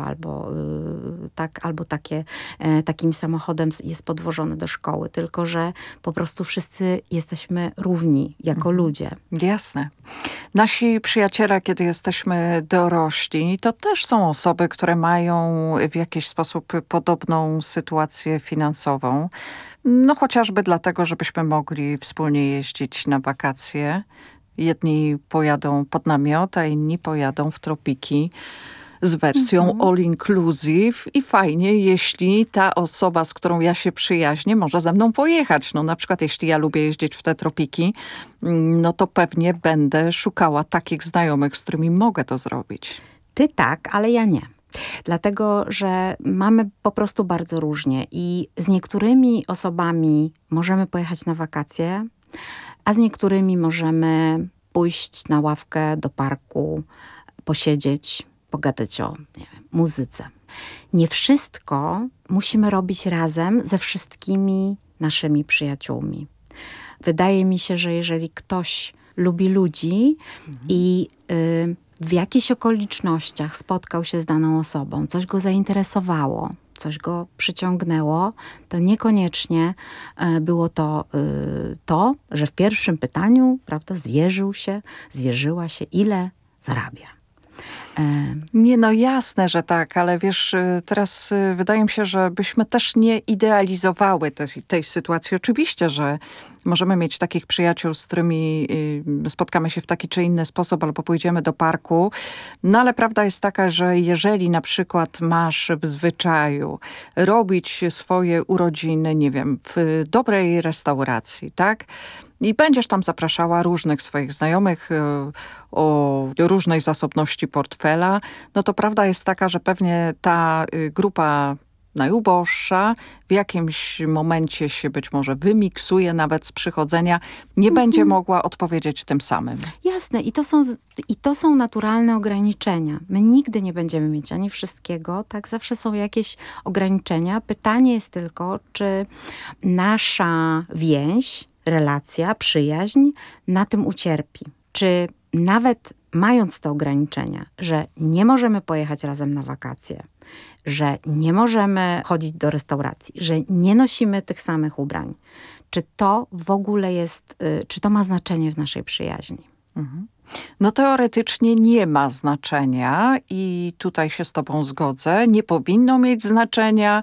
albo takim samochodem jest podwożone do szkoły, tylko że po prostu wszyscy jesteśmy równi jako ludzie. Jasne. Nasi przyjaciele, kiedy jesteśmy dorośli, to też są osoby, które mają w jakiś sposób podobną sytuację finansową. No chociażby dlatego, żebyśmy mogli wspólnie jeździć na wakacje. Jedni pojadą pod namiot, a inni pojadą w tropiki z wersją all inclusive i fajnie, jeśli ta osoba, z którą ja się przyjaźnię, może ze mną pojechać. No na przykład jeśli ja lubię jeździć w te tropiki, no to pewnie będę szukała takich znajomych, z którymi mogę to zrobić. Ty tak, ale ja nie. Dlatego, że mamy po prostu bardzo różnie i z niektórymi osobami możemy pojechać na wakacje, a z niektórymi możemy pójść na ławkę do parku, posiedzieć, pogadać o muzyce. Nie wszystko musimy robić razem ze wszystkimi naszymi przyjaciółmi. Wydaje mi się, że jeżeli ktoś lubi ludzi i w jakichś okolicznościach spotkał się z daną osobą, coś go zainteresowało, coś go przyciągnęło, to niekoniecznie było to, że w pierwszym pytaniu, prawda, zwierzyła się, ile zarabia. Nie, no jasne, że tak, ale wiesz, teraz wydaje mi się, że byśmy też nie idealizowały tej sytuacji. Oczywiście, że możemy mieć takich przyjaciół, z którymi spotkamy się w taki czy inny sposób, albo pójdziemy do parku. No ale prawda jest taka, że jeżeli na przykład masz w zwyczaju robić swoje urodziny, nie wiem, w dobrej restauracji, tak? I będziesz tam zapraszała różnych swoich znajomych o różnej zasobności portfela, no to prawda jest taka, że pewnie ta grupa najuboższa w jakimś momencie się być może wymiksuje nawet z przychodzenia, nie będzie mogła odpowiedzieć tym samym. Jasne. I to są naturalne ograniczenia. My nigdy nie będziemy mieć ani wszystkiego, tak? Zawsze są jakieś ograniczenia. Pytanie jest tylko, czy nasza więź, relacja, przyjaźń na tym ucierpi. Czy nawet mając te ograniczenia, że nie możemy pojechać razem na wakacje, że nie możemy chodzić do restauracji, że nie nosimy tych samych ubrań, czy to w ogóle jest, czy to ma znaczenie w naszej przyjaźni? No teoretycznie nie ma znaczenia i tutaj się z tobą zgodzę. Nie powinno mieć znaczenia,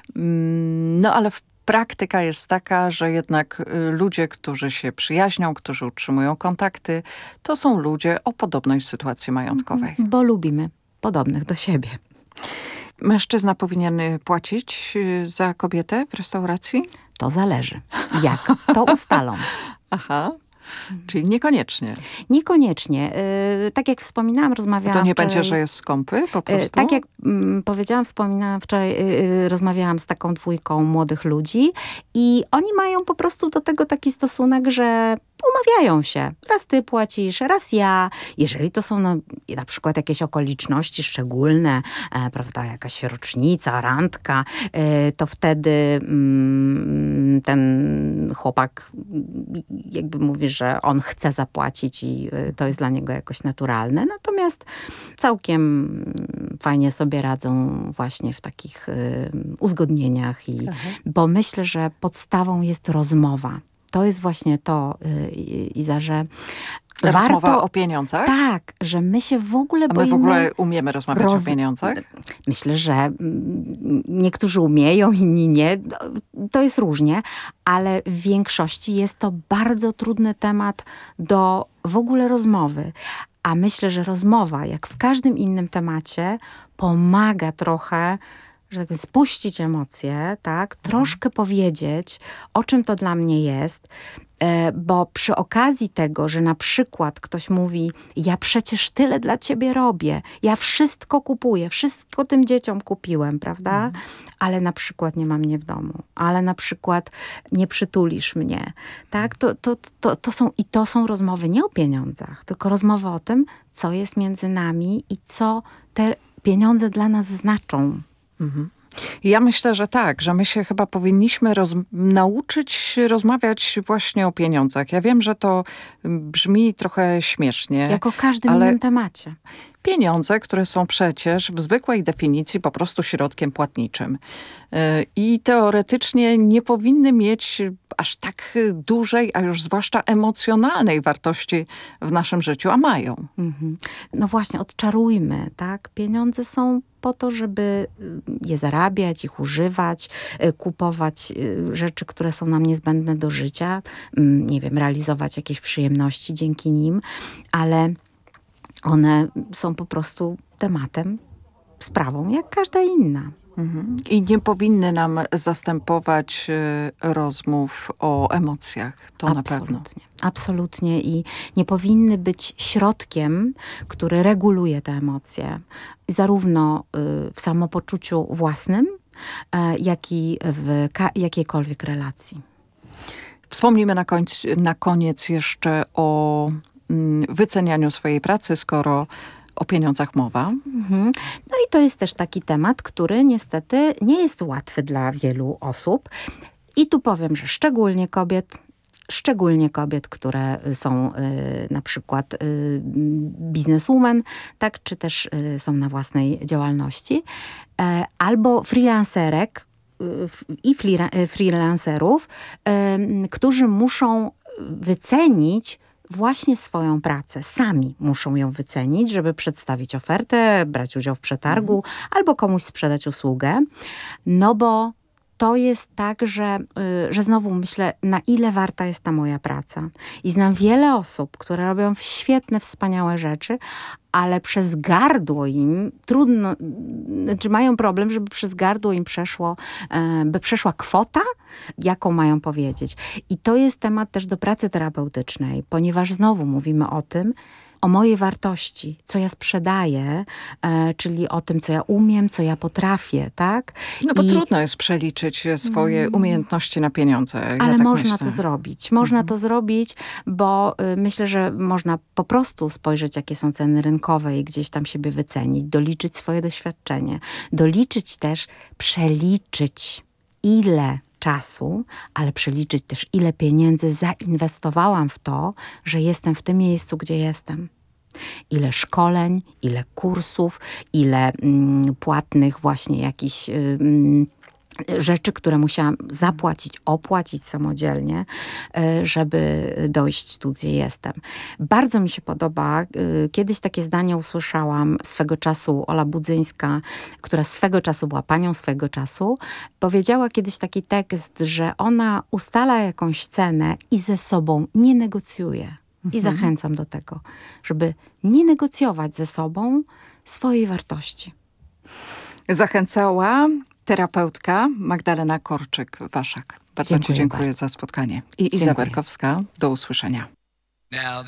no ale praktyka jest taka, że jednak ludzie, którzy się przyjaźnią, którzy utrzymują kontakty, to są ludzie o podobnej sytuacji majątkowej. Bo lubimy podobnych do siebie. Mężczyzna powinien płacić za kobietę w restauracji? To zależy. Jak? To ustalą. Aha. Czyli niekoniecznie. Niekoniecznie. Tak jak wspominałam, rozmawiałam To nie wczoraj, będzie, że jest skąpy po prostu? Tak jak powiedziałam, wspominałam wczoraj, rozmawiałam z taką dwójką młodych ludzi i oni mają po prostu do tego taki stosunek, że umawiają się. Raz ty płacisz, raz ja. Jeżeli to są na przykład jakieś okoliczności szczególne, prawda, jakaś rocznica, randka, to wtedy ten chłopak jakby mówi, że on chce zapłacić i to jest dla niego jakoś naturalne. Natomiast całkiem fajnie sobie radzą właśnie w takich uzgodnieniach. Bo myślę, że podstawą jest rozmowa. To jest właśnie to, Iza, że Rozmowa o pieniądzach? Tak, że my się w ogóle boimy... A my w ogóle umiemy rozmawiać o pieniądzach? Myślę, że niektórzy umieją, inni nie. To jest różnie, ale w większości jest to bardzo trudny temat do w ogóle rozmowy. A myślę, że rozmowa, jak w każdym innym temacie, pomaga trochę, że tak powiem, spuścić emocje, tak? Troszkę powiedzieć, o czym to dla mnie jest, bo przy okazji tego, że na przykład ktoś mówi, ja przecież tyle dla ciebie robię, ja wszystko kupuję, wszystko tym dzieciom kupiłem, prawda? Ale na przykład nie ma mnie w domu, ale na przykład nie przytulisz mnie, tak? To są rozmowy nie o pieniądzach, tylko rozmowy o tym, co jest między nami i co te pieniądze dla nas znaczą. Ja myślę, że tak, że my się chyba powinniśmy nauczyć rozmawiać właśnie o pieniądzach. Ja wiem, że to brzmi trochę śmiesznie. Jak o każdym innym temacie. Pieniądze, które są przecież w zwykłej definicji po prostu środkiem płatniczym. I teoretycznie nie powinny mieć aż tak dużej, a już zwłaszcza emocjonalnej wartości w naszym życiu, a mają. No właśnie, odczarujmy, tak? Pieniądze są po to, żeby je zarabiać, ich używać, kupować rzeczy, które są nam niezbędne do życia, nie wiem, realizować jakieś przyjemności dzięki nim, ale one są po prostu tematem, sprawą, jak każda inna. I nie powinny nam zastępować rozmów o emocjach, to na pewno. Absolutnie. I nie powinny być środkiem, który reguluje te emocje. Zarówno w samopoczuciu własnym, jak i w jakiejkolwiek relacji. Wspomnimy na koniec jeszcze o wycenianiu swojej pracy, skoro o pieniądzach mowa. No i to jest też taki temat, który niestety nie jest łatwy dla wielu osób. I tu powiem, że szczególnie kobiet, które są na przykład bizneswoman, tak, czy też są na własnej działalności, albo freelancerek i freelancerów, którzy muszą wycenić właśnie swoją pracę. Sami muszą ją wycenić, żeby przedstawić ofertę, brać udział w przetargu albo komuś sprzedać usługę. No bo to jest tak, że znowu myślę, na ile warta jest ta moja praca. I znam wiele osób, które robią świetne, wspaniałe rzeczy, ale przez gardło im trudno, znaczy mają problem, żeby przez gardło im przeszła kwota, jaką mają powiedzieć. I to jest temat też do pracy terapeutycznej, ponieważ znowu mówimy o mojej wartości, co ja sprzedaję, czyli o tym, co ja umiem, co ja potrafię, tak? No bo trudno jest przeliczyć swoje umiejętności na pieniądze. Ale można to zrobić. Można to zrobić, bo myślę, że można po prostu spojrzeć, jakie są ceny rynkowe i gdzieś tam siebie wycenić, doliczyć swoje doświadczenie, przeliczyć ile czasu, ale przeliczyć też, ile pieniędzy zainwestowałam w to, że jestem w tym miejscu, gdzie jestem. Ile szkoleń, ile kursów, ile płatnych właśnie jakichś rzeczy, które musiałam opłacić samodzielnie, żeby dojść tu, gdzie jestem. Bardzo mi się podoba, kiedyś takie zdanie usłyszałam swego czasu, Ola Budzyńska, która swego czasu była panią swego czasu, powiedziała kiedyś taki tekst, że ona ustala jakąś cenę i ze sobą nie negocjuje. I zachęcam do tego, żeby nie negocjować ze sobą swojej wartości. Zachęcała terapeutka Magdalena Korczyk-Waszak. Bardzo Ci dziękuję za spotkanie. I Iza Berkowska. Do usłyszenia.